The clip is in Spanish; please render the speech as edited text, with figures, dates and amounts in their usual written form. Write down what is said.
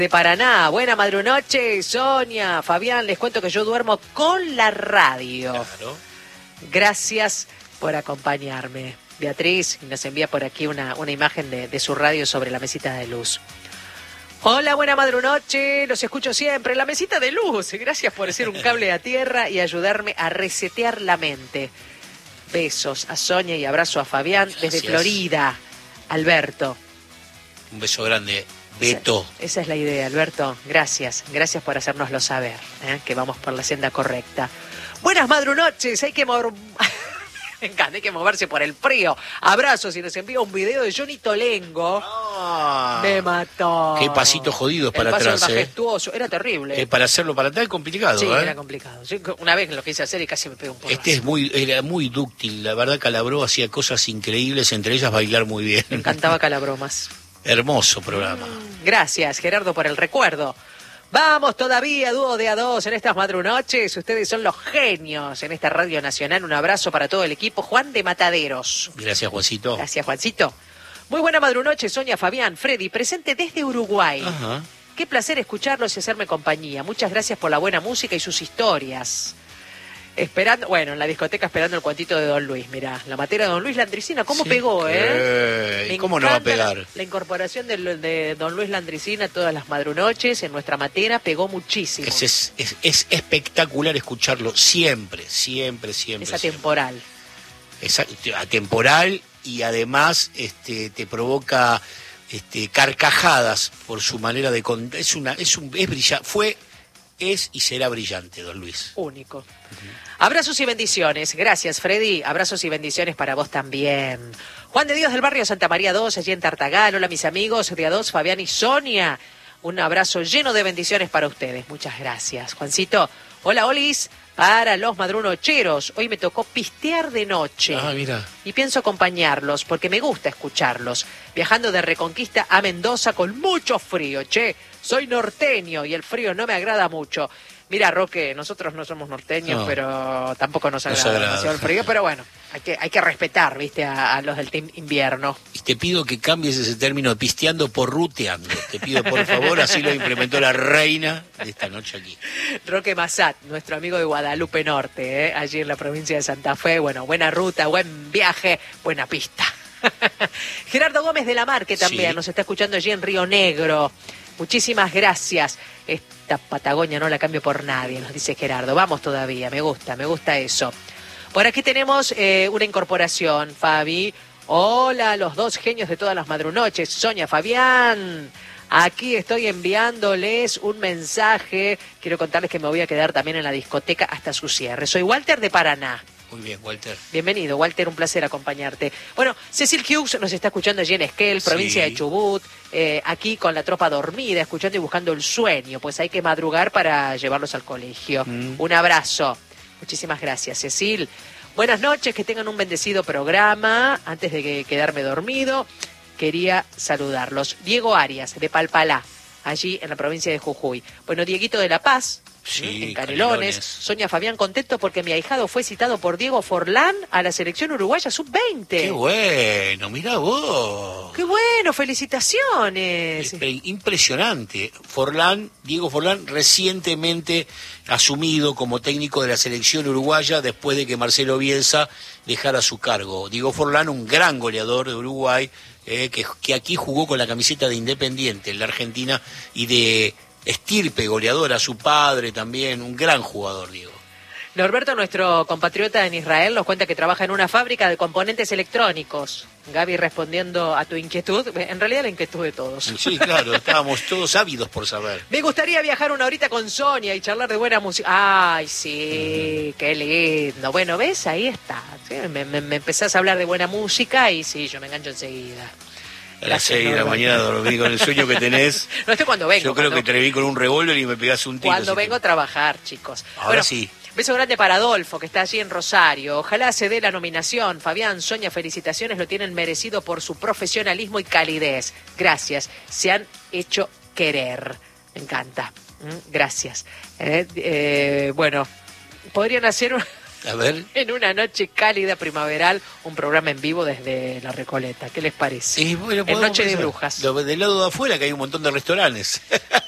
De Paraná, buena madrunoche, Sonia, Fabián, les cuento que yo duermo con la radio. Claro. Gracias por acompañarme. Beatriz nos envía por aquí una imagen de su radio sobre la mesita de luz. Hola, buena madrunoche, los escucho siempre. La mesita de luz, gracias por hacer un cable a tierra y ayudarme a resetear la mente. Besos a Sonia y abrazo a Fabián desde Gracias. Florida. Alberto. Un beso grande, Beto. Esa es la idea, Alberto. Gracias. Gracias por hacérnoslo saber, que vamos por la senda correcta. Buenas madrunoches. Hay que me encanta, hay que moverse por el frío. Abrazos y nos envía un video de Johnny Tolengo. Me mató. Qué pasitos jodidos para el paso atrás, majestuoso. Era terrible. Para hacerlo para atrás es complicado, Sí, era complicado. Yo una vez lo quise hacer y casi me pegó un poco. Era muy dúctil, la verdad. Calabró hacía cosas increíbles, entre ellas bailar muy bien. Me encantaba Calabromas. Hermoso programa. Gracias, Gerardo, por el recuerdo. Vamos todavía, dúo de A2 en estas madrunoches. Ustedes son los genios en esta Radio Nacional. Un abrazo para todo el equipo. Juan de Mataderos. Gracias, Juancito. Gracias, Juancito. Muy buena madrunoche, Sonia, Fabián, Freddy, presente desde Uruguay. Ajá. Qué placer escucharlos y hacerme compañía. Muchas gracias por la buena música y sus historias. En la discoteca esperando el cuantito de Don Luis. Mirá, la materia de Don Luis Landricina, ¿cómo Sí, pegó, ¿y cómo no va a pegar? La incorporación de Don Luis Landricina todas las madrunoches en nuestra matera pegó muchísimo. Es espectacular escucharlo siempre. Es atemporal. Es atemporal y además te provoca carcajadas por su manera de contar. Es brillante. Es y será brillante, Don Luis. Único. Abrazos y bendiciones. Gracias, Freddy. Abrazos y bendiciones para vos también. Juan de Dios del barrio Santa María 2, allí en Tartagal. Hola, mis amigos de A2, Fabián y Sonia. Un abrazo lleno de bendiciones para ustedes. Muchas gracias. Juancito, hola, Olis. Para los madrunocheros. Hoy me tocó pistear de noche. Ah, mira. Y pienso acompañarlos porque me gusta escucharlos. Viajando de Reconquista a Mendoza con mucho frío. Che, soy norteño y el frío no me agrada mucho. Mira, Roque, nosotros no somos norteños, pero tampoco nos agrada demasiado el frío. Pero bueno, hay que respetar, ¿viste? A los del team invierno. Y te pido que cambies ese término pisteando por ruteando. Te pido, por favor, así lo implementó la reina de esta noche aquí. Roque Massat, nuestro amigo de Guadalupe Norte, allí en la provincia de Santa Fe. Bueno, buena ruta, buen viaje, buena pista. Gerardo Gómez de la Mar, que también nos está escuchando allí en Río Negro. Muchísimas gracias. Esta Patagonia no la cambio por nadie, nos dice Gerardo. Vamos todavía, me gusta eso. Por aquí tenemos una incorporación, Fabi. Hola, los dos genios de todas las madrunoches, Sonia, Fabián. Aquí estoy enviándoles un mensaje. Quiero contarles que me voy a quedar también en la discoteca hasta su cierre. Soy Walter de Paraná. Muy bien, Walter. Bienvenido, Walter, un placer acompañarte. Bueno, Cecil Hughes nos está escuchando allí en Esquel, provincia de Chubut, aquí con la tropa dormida, escuchando y buscando el sueño, pues hay que madrugar para llevarlos al colegio. Un abrazo. Muchísimas gracias, Cecil. Buenas noches, que tengan un bendecido programa. Antes de quedarme dormido, quería saludarlos. Diego Arias, de Palpalá, allí en la provincia de Jujuy. Bueno, Dieguito de La Paz, en Canelones. Sonia, Fabián, contento porque mi ahijado fue citado por Diego Forlán a la selección uruguaya sub-20. ¡Qué bueno! Mirá vos. ¡Qué bueno! ¡Felicitaciones! Impresionante. Diego Forlán, recientemente asumido como técnico de la selección uruguaya después de que Marcelo Bielsa dejara su cargo. Diego Forlán, un gran goleador de Uruguay, que aquí jugó con la camiseta de Independiente en la Argentina y de estirpe goleadora, su padre también, un gran jugador, Diego. Norberto, nuestro compatriota en Israel, nos cuenta que trabaja en una fábrica de componentes electrónicos. Gaby, respondiendo a tu inquietud, en realidad la inquietud de todos. Sí, claro, estábamos todos ávidos por saber. Me gustaría viajar una horita con Sonia y charlar de buena música. Ay, sí, qué lindo. Bueno, ¿ves? Ahí está. ¿Sí? Me empezás a hablar de buena música y sí, yo me engancho enseguida. A las 6 de la mañana dormí con el sueño que tenés. No, estoy cuando vengo. Yo creo que te vi con un revólver y me pegás un tiro. Cuando vengo a trabajar, chicos. Ahora sí. Beso grande para Adolfo, que está allí en Rosario. Ojalá se dé la nominación. Fabián, Sonia, felicitaciones, lo tienen merecido por su profesionalismo y calidez. Gracias, se han hecho querer. Me encanta. Gracias. Bueno, podrían hacer A ver. en una noche cálida primaveral un programa en vivo desde La Recoleta. ¿Qué les parece? Bueno, en Noche de pensar. Brujas. Del lado de afuera, que hay un montón de restaurantes.